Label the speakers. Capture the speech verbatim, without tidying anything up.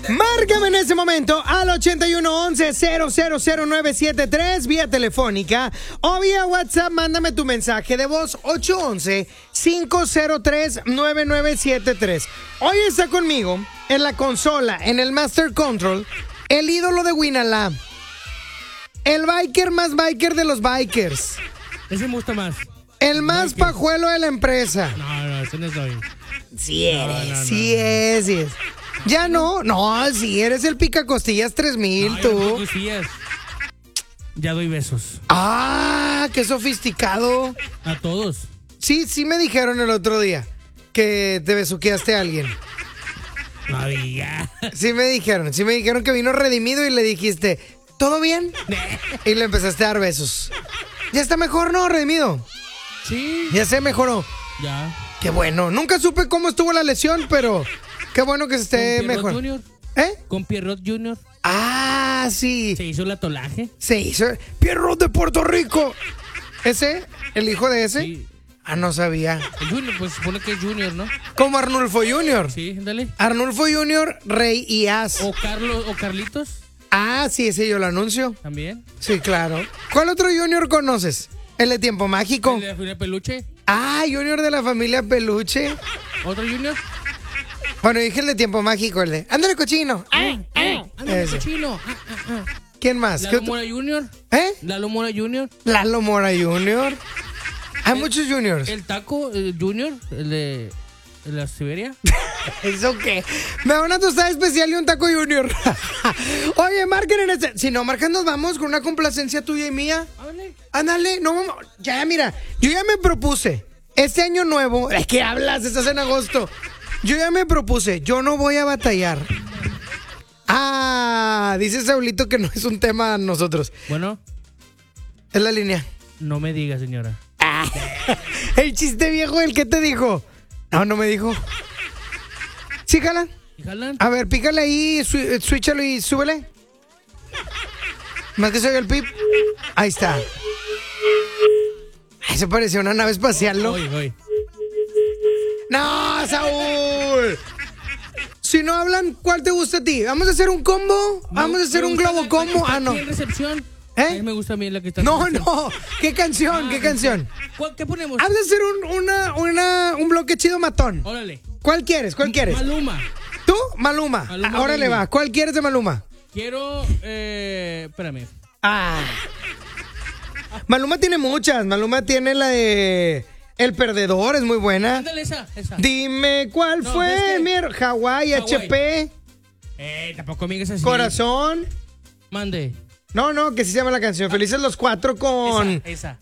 Speaker 1: Márcame en ese momento al ochenta y uno once cero cero cero nueve siete tres vía telefónica o vía WhatsApp. Mándame tu mensaje de voz ocho once cinco cero tres nueve nueve siete tres. Hoy está conmigo en la consola, en el Master Control, el ídolo de Winalab, el biker más biker de los bikers.
Speaker 2: Ese me gusta más.
Speaker 1: El más
Speaker 2: Biker.
Speaker 1: pajuelo de la empresa.
Speaker 2: No, no, ese no soy.
Speaker 1: Sí eres,
Speaker 2: No, no, no,
Speaker 1: sí
Speaker 2: no.
Speaker 1: es, sí es. Ya no, no, sí eres el picacostillas tres mil,
Speaker 2: No, yo no
Speaker 1: tú.
Speaker 2: tengo costillas. Ya doy besos.
Speaker 1: Ah, qué sofisticado.
Speaker 2: A todos.
Speaker 1: Sí, sí me dijeron el otro día que te besuqueaste a alguien.
Speaker 2: No diga.
Speaker 1: Sí me dijeron, sí me dijeron que vino redimido y le dijiste, ¿todo bien? Y le empezaste a dar besos. Ya está mejor, ¿no, redimido?
Speaker 2: Sí.
Speaker 1: Ya se mejoró.
Speaker 2: Ya.
Speaker 1: Qué bueno, nunca supe cómo estuvo la lesión, pero qué bueno que se esté
Speaker 2: Con Pierrot
Speaker 1: mejor.
Speaker 2: Junior.
Speaker 1: ¿Eh?
Speaker 2: Con Pierrot Junior.
Speaker 1: Ah, sí.
Speaker 2: Se hizo el atolaje.
Speaker 1: Se hizo. Pierrot de Puerto Rico. ¿Ese? ¿El hijo de ese?
Speaker 2: Sí.
Speaker 1: Ah, no sabía.
Speaker 2: El Junior, pues supone que es Junior, ¿no?
Speaker 1: Como Arnulfo Junior.
Speaker 2: Sí, dale.
Speaker 1: Arnulfo Junior, Rey y As.
Speaker 2: O Carlos, o Carlitos,
Speaker 1: Ah, sí, ese yo lo anuncio.
Speaker 2: también.
Speaker 1: Sí, claro. ¿Cuál otro Junior conoces? El de Tiempo Mágico.
Speaker 2: El de la familia Peluche.
Speaker 1: Ah, Junior de la familia Peluche.
Speaker 2: Otro Junior.
Speaker 1: Bueno, dije el de Tiempo Mágico, el de Ándale, cochino.
Speaker 2: Ah, ah, ándale,
Speaker 1: Ese.
Speaker 2: cochino. Ah, ah, ah.
Speaker 1: ¿Quién más? ¿Qué
Speaker 2: Lalo
Speaker 1: otro?
Speaker 2: Mora Junior.
Speaker 1: ¿Eh?
Speaker 2: Lalo Mora Junior.
Speaker 1: Lalo Mora Junior. Hay muchos Juniors.
Speaker 2: El Taco el Junior, el de, el de la Siberia.
Speaker 1: ¿Eso qué? Me da una tostada especial y un taco Junior. Oye, marquen en este. Si no, marcan, nos vamos con una complacencia tuya y mía.
Speaker 2: Ándale.
Speaker 1: Ándale, no vamos. Ya, mira, yo ya me propuse. Este año nuevo. ¿De qué hablas? Estás en agosto. Yo ya me propuse. Yo no voy a batallar. Ah, dice Saulito que no es un tema a nosotros.
Speaker 2: Bueno,
Speaker 1: Es la línea.
Speaker 2: no me diga, señora.
Speaker 1: El chiste viejo, ¿el qué te dijo? No, no me dijo. ¿Sí, jalan?
Speaker 2: ¿Y jalan?
Speaker 1: A ver, pícale ahí, swi- switchalo y súbele. Más que se oiga el pip. Ahí está. Ay, se parecía una nave espacial, ¿no?
Speaker 2: Hoy, hoy.
Speaker 1: ¡No, Saúl! Si no hablan, ¿cuál te gusta a ti? ¿Vamos a hacer un combo? ¿Vamos a hacer
Speaker 2: Me
Speaker 1: un
Speaker 2: gusta
Speaker 1: globo
Speaker 2: la-
Speaker 1: combo?
Speaker 2: la que está
Speaker 1: Ah, no.
Speaker 2: aquí en recepción.
Speaker 1: ¿Eh?
Speaker 2: A mí me gusta a mí la que está en
Speaker 1: No,
Speaker 2: recepción.
Speaker 1: no. ¿Qué canción? ¿Qué
Speaker 2: Ah,
Speaker 1: canción?
Speaker 2: ¿Cuál- ¿Qué ponemos?
Speaker 1: Vamos a hacer un, una, una, un bloque chido matón.
Speaker 2: Órale.
Speaker 1: ¿Cuál quieres? ¿Cuál quieres?
Speaker 2: Maluma.
Speaker 1: ¿Tú? Maluma.
Speaker 2: Maluma
Speaker 1: Ah, órale,
Speaker 2: Baby.
Speaker 1: va. ¿Cuál quieres de Maluma?
Speaker 2: Quiero, eh, espérame.
Speaker 1: Ah. Maluma tiene muchas. Maluma tiene la de El Perdedor, es muy buena.
Speaker 2: Ándale esa, esa.
Speaker 1: Dime cuál
Speaker 2: No,
Speaker 1: fue,
Speaker 2: ¿ves qué?
Speaker 1: mi her- Hawái,
Speaker 2: Hawái.
Speaker 1: H P,
Speaker 2: Eh, tampoco me digas así.
Speaker 1: Corazón.
Speaker 2: Mande.
Speaker 1: No, no, que sí se llama la canción. Felices los cuatro con
Speaker 2: Esa, esa.